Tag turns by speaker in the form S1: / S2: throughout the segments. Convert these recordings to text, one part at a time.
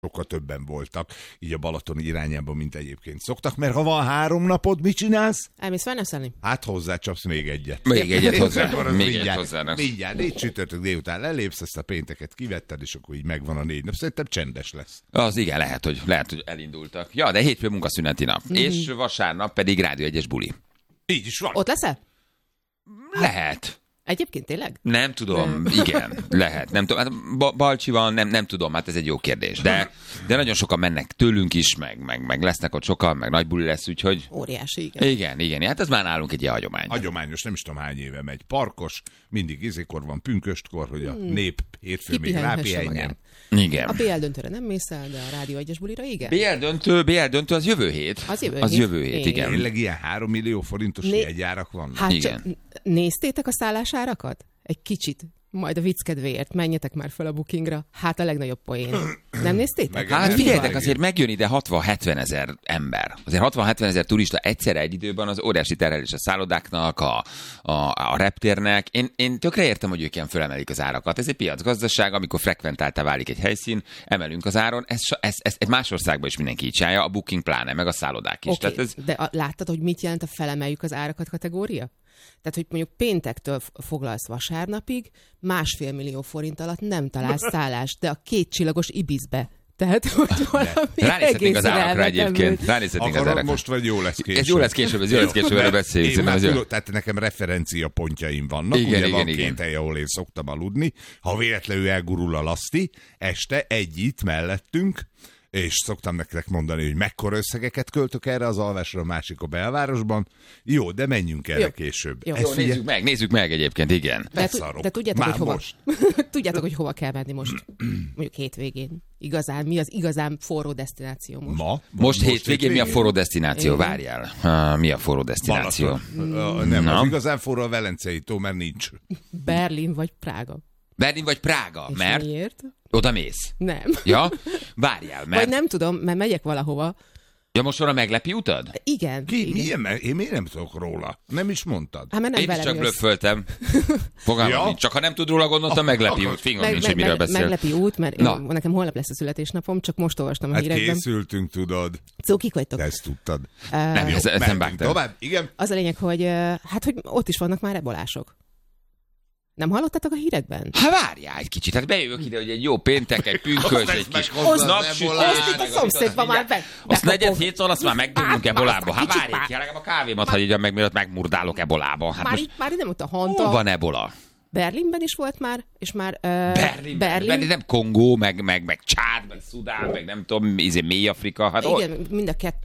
S1: sokkal többen voltak, így a Balaton irányában, mint egyébként szoktak, mert ha van 3 napod, mit csinálsz?
S2: Elmész wellnesselni?
S1: Hát hozzácsapsz még egyet.
S3: Még egyet hozzá. Még egyet
S1: hozzá. Mindjárt 4 csütörtök délután lelépsz, ezt a pénteket kivetted, és akkor így megvan a 4 nap. Szerintem csendes lesz.
S3: Az igen, lehet, hogy elindultak. Ja, de hétfő munkaszüneti nap. És vasárnap pedig Rádió 1-es buli.
S1: Így is van.
S2: Ott leszel?
S3: Lehet.
S2: Egyébként tényleg?
S3: Nem tudom, igen, lehet. Nem tudom, hát Balcsi van, nem tudom, hát ez egy jó kérdés. De nagyon sokan mennek tőlünk is, meg lesznek ott sokan, meg nagy buli lesz, úgyhogy...
S2: Óriási, igen.
S3: Igen, hát ez már nálunk egy ilyen hagyomány.
S1: Hagyományos, nem is tudom hány éve megy. Parkos, mindig izékor van, pünköstkor, hogy a nép hétfő még rápihenjen.
S3: Igen.
S2: A BL döntőre nem mész el, de a Rádió 1-es bulira igen?
S3: BL döntő az jövő hét.
S2: Az
S3: jövő hét, igen.
S1: Tényleg ilyen 3 millió forintos jegyárak vannak?
S2: Hát
S3: igen.
S2: Néztétek a szállásárakat? Egy kicsit. Majd a vicc kedvéért menjetek már fel a bookingra. Hát a legnagyobb poén. Nem néztétek?
S3: Hát figyeljetek, azért megjön ide 60-70 ezer ember. Azért 60-70 ezer turista egyszerre egy időben az óriási terhelés a szállodáknak, a reptérnek. Én tökre értem, hogy ők ilyen fölemelik az árakat. Ez egy piacgazdaság, amikor frekventáltá válik egy helyszín, emelünk az áron. Ez egy más országban is mindenki így csinálja, a booking pláne, meg a szállodák is.
S2: Okay.
S3: Tehát
S2: De láttad, hogy mit jelent a felemeljük az árakat kategória? Tehát, hogy mondjuk péntektől foglalsz vasárnapig, 1,5 millió forint alatt nem találsz szállást, de a 2 csillagos Ibizbe. Tehát, hogy valami
S3: ránézhetnénk az árakra egyébként.
S1: Akarod most, vagy jó lesz később?
S3: Ez jó lesz később, erről beszéljünk.
S1: Tehát nekem referencia pontjaim vannak.
S3: Igen,
S1: ugye van
S3: igen.
S1: 2 hely, ahol én szoktam aludni. Ha véletlenül elgurul a laszti, este egy itt mellettünk, és szoktam nektek mondani, hogy mekkora összegeket költök erre az alvásra, a másik a belvárosban. Jó, de menjünk erre később.
S2: Jó,
S3: nézzük meg egyébként, igen.
S2: De tudjátok,
S1: már
S2: hogy hova,
S1: most.
S2: tudjátok, hogy hova kell menni most, mondjuk hétvégén. Igazán, mi az igazán forró desztináció most?
S3: Most hétvégén mi a forró desztináció? Várjál. Mi a forró desztináció?
S1: Nem, az igazán forró a Velencei tó, mert nincs.
S2: Berlin vagy Prága.
S3: Berlin vagy Prága,
S2: És
S3: mert...
S2: miért?
S3: Oda mész.
S2: Nem.
S3: Ja? Várjál, mert...
S2: Vagy nem tudom, mert megyek valahova.
S3: Ja, most van a meglepi utad?
S2: Igen.
S1: Ki? Milyen? Én miért nem tudok róla? Nem is mondtad.
S2: Hát, mert nem
S3: Én is
S2: velem
S3: csak
S2: jössz.
S3: blöfföltem. Fogalmam nincs. Csak ha nem tud róla, gondoltam, meglepi út. Fingom nincs, hogy miről beszél.
S2: Meglepi út, mert nekem holnap lesz a születésnapom, csak most olvastam a
S1: hát
S2: hírekben.
S1: Készültünk, tudod.
S2: Cukik vagytok.
S1: Te ezt tudtad.
S3: Nem, ezt nem vágtam.
S1: Tovább, igen.
S2: Az a lényeg, hogy hogy ott is vannak már ebolások. Nem hallottátok a hírekben?
S3: Hát várjál egy kicsit, hát bejövök ide, hogy egy jó péntek, egy pünkös, egy kis napsütés.
S2: Azt itt a szomszédban már be.
S3: Azt 4-7-szor, azt már megdömünk ebolába. Hát várjál ki, legalább a kávémat hagyjam meg, mielőtt megmurdálok ebolába. Hát
S2: már nem ott a Hanta.
S3: hol van ebola?
S2: Berlinben is volt már, és már...
S3: Berlin nem Kongó, meg Csád, meg Szudán, meg nem tudom, mély Afrika. Hát
S2: igen, mind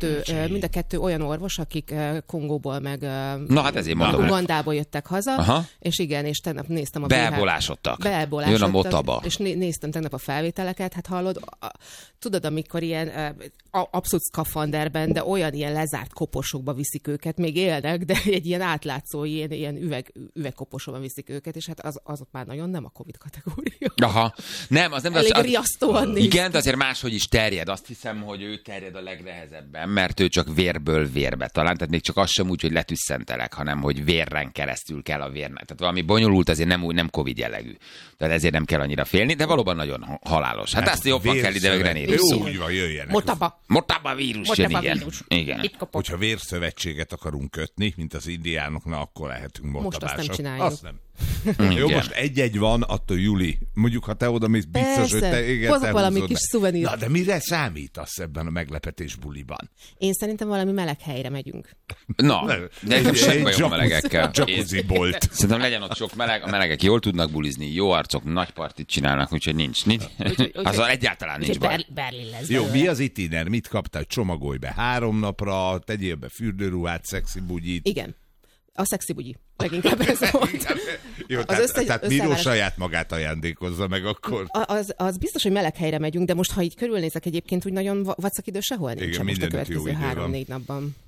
S2: a kettő olyan orvos, akik Kongóból, meg
S3: hát ezért mondom.
S2: Ugandából jöttek haza,
S3: aha.
S2: És igen, és tegnap néztem a
S3: beebolásodtak. Jön a motaba.
S2: És néztem tegnap a felvételeket, hát hallod, tudod, amikor ilyen abszolút szkafanderben, de olyan ilyen lezárt koposokba viszik őket, még élnek, de egy ilyen átlátszó, ilyen üvegkoposokba viszik őket, és hát az ott már nagyon nem a Covid kategória.
S3: Aha. Nem, az nem...
S2: Elég riasztóan néz.
S3: Igen, de azért máshogy is terjed. Azt hiszem, hogy ő terjed a legnehezebben, mert ő csak vérből vérbe talán. Tehát még csak az sem úgy, hogy letüsszentelek, hanem hogy vérren keresztül kell a vérnek. Tehát valami bonyolult, azért nem Covid jellegű. Tehát ezért nem kell annyira félni, de valóban nagyon halálos. Hát azt jobban kell ide megrenni.
S1: Úgy van, jöjjenek.
S3: Motaba vírus jön, igen.
S1: Hogyha vérszövetséget akarunk kötni, mint az indiánok, na akkor lehetünk motabások.
S2: Most azt nem csináljuk.
S1: Azt nem. Jó, most egy van, attól Juli. Mondjuk, ha te oda mész, biztos, hogy te...
S2: Hozok valami kis szuvenír.
S1: Na, de mire számítasz ebben a meglepetés buliban?
S2: Én szerintem valami meleg helyre megyünk.
S3: Na, de nekem sem bajom melegekkel.
S1: Jacuzzi bolt.
S3: Szerintem legyen ott sok meleg, a melegek jól tudnak bulizni, jó arcok, nagy partit csinálnak, úgyhogy nincs. Azzal egyáltalán nincs baj.
S2: Berlin lesz.
S1: Jó, mi az itiner? Mit kaptál? Csomagolj be 3 napra, tegyél be fürdőruhát, szexi bugyit.
S2: Igen. A szexi bugyi. Leginkább ez volt.
S1: Jó, tehát Miró saját magát ajándékozza meg akkor.
S2: Az biztos, hogy meleg helyre megyünk, de most, ha így körülnézek egyébként, úgy nagyon vacak idő sehol nincs.
S1: Igen,
S2: most a
S1: mindenütt
S2: következő 3-4 napban.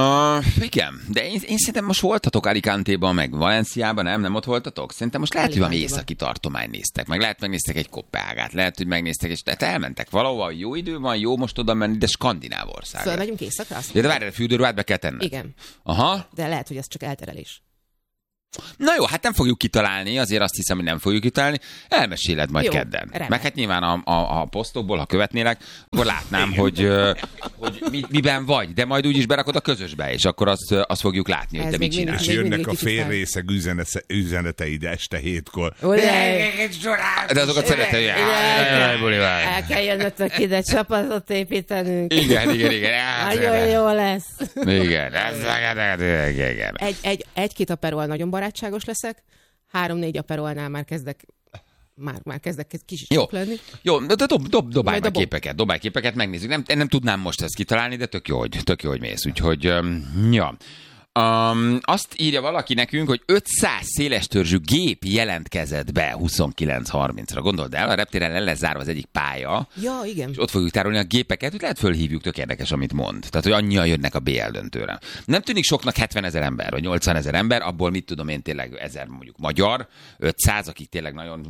S3: Igen, de én szerintem most voltatok Alicante-ban, meg Valenciában, nem ott voltatok? Szerintem most lehet, hogy valami északi tartomány néztek, meg lehet megnéztek egy Kopenhágát, lehet, hogy megnéztek, és tehát elmentek valahova, jó idő van, jó most oda menni, de skandináv ország.
S2: Fölmegyünk éjszakra?
S3: Ja, de várj, a fürdőruhát be kell tenned.
S2: Igen.
S3: Aha.
S2: De lehet, hogy ez csak elterelés.
S3: Na jó, hát nem fogjuk kitalálni, azért azt hiszem, hogy nem fogjuk kitalálni. Elmeséled majd kedden.
S2: Remek.
S3: Meg hát nyilván a posztokból, ha követnélek, akkor látnám, hogy miben vagy, de majd úgyis berakod a közösbe, és akkor azt fogjuk látni, hogy
S2: Ez
S3: te mit
S2: még mindig-
S3: csinálsz.
S1: És jönnek a félrészeg üzeneteid este 7-kor.
S3: De azokat szeretem, hogy
S2: El kell jönnötök ide, csapatot építenünk.
S3: Igen.
S2: Nagyon jó lesz.
S3: Igen.
S2: Egy-két aperol nagyon barátságos leszek, 3-4 aperolnál már kezdek kis is
S3: Jó.
S2: sok lenni.
S3: Jó, de dobálj
S2: Majd
S3: már képeket, megnézzük. Nem tudnám most ezt kitalálni, de tök jó, hogy mész. Úgyhogy, ja. Azt írja valaki nekünk, hogy 500 szélestörzsű gép jelentkezett be 29:30-ra. Gondold el, a reptéren le lesz zárva az egyik pálya,
S2: Ja, igen.
S3: és ott fogjuk tárolni a gépeket, hogy lehet fölhívjuk, tök érdekes, amit mond. Tehát, hogy annyian jönnek a BL döntőre. Nem tűnik soknak 70 000 ember, vagy 80 000 ember, abból mit tudom én tényleg 1000 mondjuk magyar, 500, akik tényleg nagyon,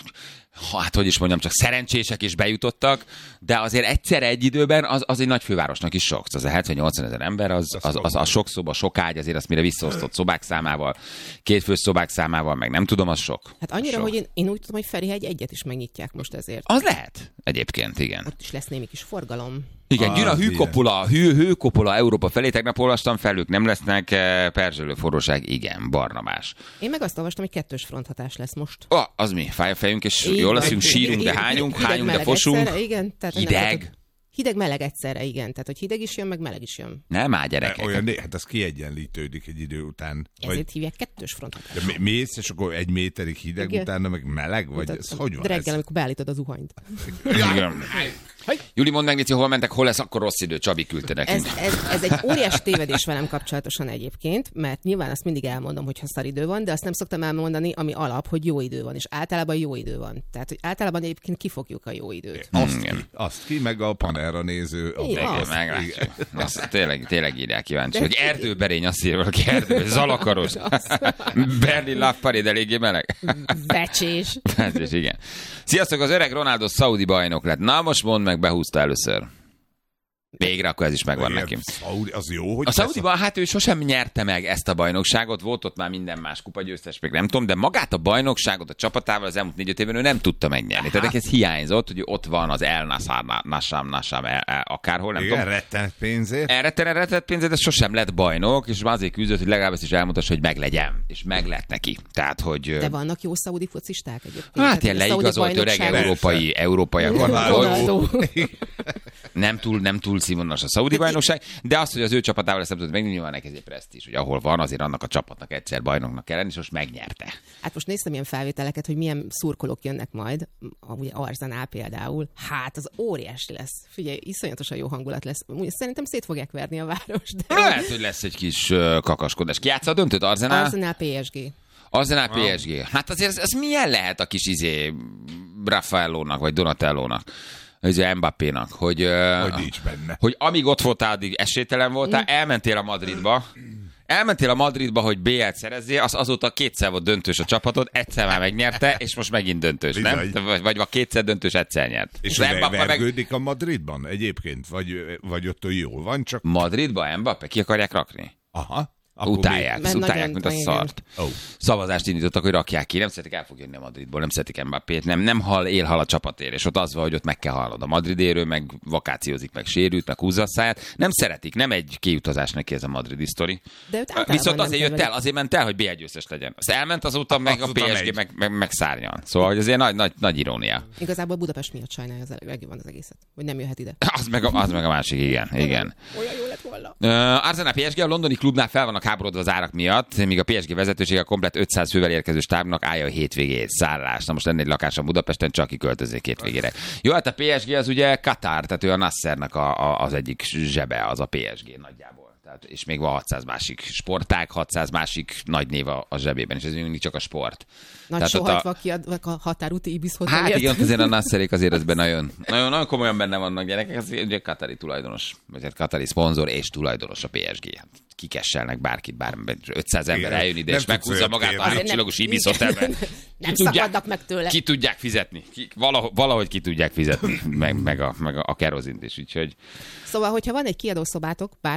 S3: hát hogy is mondjam, csak szerencsések és bejutottak, de azért egyszerre egy időben az egy nagy fővárosnak is sok. Az a 70-80 000 ember, az sok szoba, sok ágy, azért azt mire visszaosztott szobák számával, kétfős szobák számával, meg nem tudom, az sok.
S2: Hát annyira,
S3: sok.
S2: hogy én úgy tudom, hogy Ferihegy egyet is megnyitják most ezért.
S3: Az lehet egyébként, igen.
S2: Ott is lesz némi kis forgalom.
S3: Igen, jön a
S1: Az
S3: hőkopola Európa felé, tegnap olvastam fel, ők nem lesznek, perzselő forróság, igen, Barnabás.
S2: Én meg azt olvastam, hogy 2-ös fronthatás lesz most.
S3: Az mi? Fáj a fejünk, és
S2: Így
S3: jól
S2: van.
S3: leszünk, sírunk, de
S2: Hideg,
S3: hányunk de
S2: meleg
S3: fosunk.
S2: egyszerre, igen, tehát
S3: Hideg.
S2: Hideg-meleg egyszerre, igen. Tehát, hogy hideg is jön, meg meleg is jön.
S3: Nem áll gyerekek.
S1: Hát az kiegyenlítődik egy idő után.
S2: Ezért hívják 2-ös fronthatás.
S1: De mész, és akkor 1 méterig hideg,
S2: Igen.
S1: utána meg meleg? Vagy ez hogy van
S2: De reggel,
S1: ez?
S2: amikor beállítod az zuhanyt.
S3: Igen. Júli, mondd meg, Nici, hol mentek, hol lesz akkor rossz idő, Csabi küldte nekünk.
S2: Ez egy óriási tévedés velem kapcsolatosan egyébként, mert nyilván azt mindig elmondom, hogy ha szar idő van, de azt nem szoktam elmondani, ami alap, hogy jó idő van, és általában jó idő van. Tehát, hogy általában egyébként kifogjuk a jó időt.
S1: Azt ki, meg a panelra néző.
S2: Igen.
S3: Igen, meglátjuk. Azt tényleg írják kíváncsi. Hogy erdőberény, azt írja valaki, zalakaros. Berlin Love Parade eléggé meleg.
S2: Vecsés.
S3: Vecsés, igen. Sziasztok, az öreg Ronaldo szaudi bajnok lett. Na most mondd meg, behúzta először. Végre, akkor ez is megvan neki.
S1: Az jó, hogy...
S3: A Szaudiban, hát ő sosem nyerte meg ezt a bajnokságot, volt ott már minden más kupagyőztes, meg nem tudom, de magát a bajnokságot a csapatával az elmúlt 4-5 évben ő nem tudta megnyerni. Tehát ez hiányzott, hogy ott van az El Nassam, akárhol, nem
S1: igen,
S3: tudom.
S1: rettenet pénzért.
S3: Rettenet pénzért, de sosem lett bajnok, és azért küzdött, hogy legalább ezt is elmutassa, hogy meglegyen. És meg lett neki. Tehát, hogy...
S2: De vannak jó szaudi focisták egyébként.
S3: Hát ilyen leigazolt öreg európai
S2: Ronaldo.
S3: Nem túl színvonalas a szaudi bajnokság, de az, hogy az ő csapatával ezt nem tudod megnyerni, van neki egy presztízs, hogy ahol van, azért annak a csapatnak egyszer bajnoknak kell lenni, és most megnyerte.
S2: Hát most néztem ilyen felvételeket, hogy milyen szurkolók jönnek majd, ugye Arsenal például. Hát az óriási lesz. Figyelj, iszonyatosan jó hangulat lesz. Szerintem szét fogják verni a város. De...
S3: Lehet, hogy lesz egy kis kakaskodás. Ki játsza a döntőt?
S2: Arsenal PSG.
S3: Arsenal PSG. Hát azért ez milyen lehet a kis Raffaellónak, vagy Donatellónak? Ez a Mbappénak, hogy
S1: nincs benne.
S3: Hogy amíg ott voltál, addig esélytelen voltál, elmentél a Madridba, hogy BL-t szerezzél, azóta 2-szer volt döntős a csapatod, egyszer már megnyerte, és most megint döntős,
S1: bizony.
S3: nem? Vagy 2-szer döntős, egyszer nyert.
S1: És vergődik a Madridban egyébként? Vagy ott jól van, csak...
S3: Madridba Mbappé ki akarják rakni?
S1: Aha.
S3: Utálják, mint a szart.
S1: Oh.
S3: Szavazást indítottak, hogy rakják ki. Nem szeretik, el fog jönni a Madridból, nem szeretik Mbappét, nem él a csapatért, és ott az van, hogy ott meg kell halnod. A Madridéről, meg vakációzik, meg sérült, meg húzza a száját. Nem szeretik, nem egy kiutazás neki ez a madridi sztori. Viszont azért azért ment el, hogy BL győztes legyen. Azt elment azóta, meg a PSG meg szárnyal. Szóval, hogy azért nagy irónia.
S2: Igazából Budapest miatt sajnálja az egészet, hogy nem jöhet ide.
S3: Az meg a másik, igen.
S2: Olyan jó lett volna.
S3: Arsenal PSG, a londoni klubnál fel vannak háborodva az árak miatt, míg a PSG vezetősége a komplet 500 fővel érkező stábnak állja a hétvégét, szállást. Na most lenne egy lakásom Budapesten, csak kiköltözzék hétvégére. Jó, hát a PSG az ugye Katar, tehát ő a Nassernek az egyik zsebe, az a PSG nagyjából. Tehát, és még van 600 másik sportág, 600 másik nagy név a zsebében, és ez mindig csak a sport.
S2: Nagy sohajtva kiadva a határúti Ibis hotelért.
S3: Hát igen, azért a Nasserék azért ezben nagyon komolyan benne vannak gyerekek, ez ugye katari tulajdonos, vagy katari szponzor és tulajdonos a PSG. Hát kikesselnek bárkit, 500 ember eljön ide, és meghúzza magát a 3 csillagos Ibis hotelben.
S2: Nem szakadnak meg tőle.
S3: Ki tudják fizetni. Valahogy ki tudják fizetni, meg a kerozint is, úgyhogy...
S2: Szóval, hogyha van egy kiadószobátok bárhol,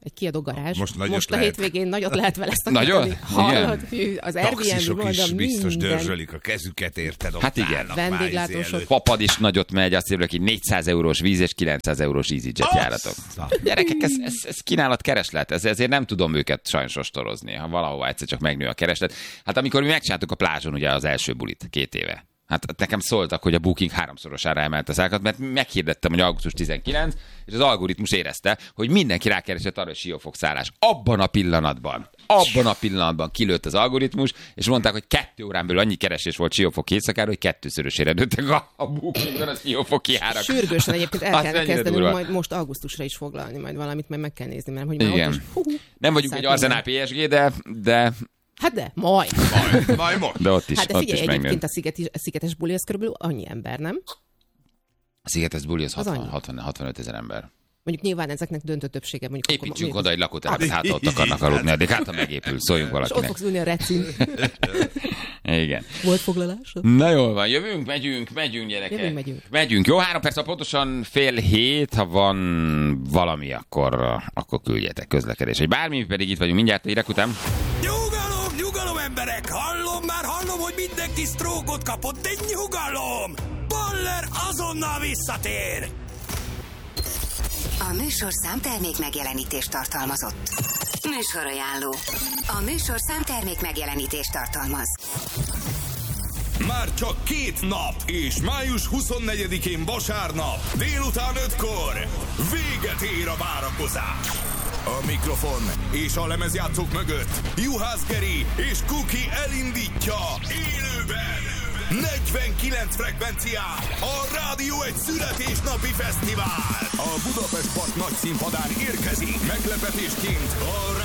S2: egy kiadó garázs.
S1: Most
S2: a hétvégén nagyot lehet vele szakítani.
S3: Nagyon?
S2: Hallod, az Airbnb
S1: Taxisok is
S2: mondom,
S1: biztos
S2: minden.
S1: dörzsölik a kezüket, érted?
S3: Hát igen.
S2: Vendéglátósok.
S3: Papad is nagyot megy, azt írja, hogy 400 eurós víz és 900 eurós EasyJet járatok. Gyerekek, ez kínálat kereslet, ezért nem tudom őket sajnos ostorozni, ha valahova egyszer csak megnő a kereslet. Hát amikor mi megcsináltuk a plázson ugye az első bulit 2 éve. Hát nekem szóltak, hogy a Booking 3-szorosára emelte az árakat, mert meghirdettem, hogy augusztus 19, és az algoritmus érezte, hogy mindenki rákeresett arra, hogy Siófok-szállás. Abban a pillanatban kilőtt az algoritmus, és mondták, hogy 2 órán belül annyi keresés volt Siófok éjszakára, hogy 2-szörösére nőttek a Bookingban a Siófoki árak.
S2: Sürgősen egyébként el kell kezdenünk majd most augusztusra is foglalni, majd valamit, mert meg kell nézni, mert hogy már
S3: igen.
S2: Ott is,
S3: nem vagyunk egy Arsenal PSG, de...
S2: Hát de, majd.
S3: De ott is,
S2: hát de
S3: ott
S2: figyelj,
S3: is
S2: egyébként a szigetes buli az körülbelül annyi ember, nem?
S3: A szigetes buli az 65 000 ember.
S2: Mondjuk nyilván ezeknek döntő többsége. Mondjuk
S3: építsünk oda egy lakótelepet, hát ott akarnak aludni, addig hát ha megépül, szóljunk valakinek.
S2: És ott fogsz ülni a recin.
S3: Igen.
S2: Volt foglalásod?
S3: Na jól van, jövünk, megyünk gyerekek. Megyünk. Jó, 3 perc, pontosan 6:30, ha van valami, akkor küldjetek közlekedés. Egy bármi, pedig itt vagyunk mindjárt, hírek után.
S4: Nyugalom emberek, hallom, hogy mindenki sztrókot kapott, de nyugalom! Baller azonnal visszatér!
S5: A műsorszám termék megjelenítést tartalmazott. Műsorajánló. A műsorszám termék megjelenítést tartalmaz.
S4: Már csak 2 nap, és május 24-én vasárnap, délután 5-kor véget ér a várakozás. A mikrofon és a lemezjátszók mögött Juhász Geri és Kuki elindítja élőben 49 frekvencián a Rádió egy születésnapi fesztivál. A Budapest Park nagy színpadán érkezik meglepetésként a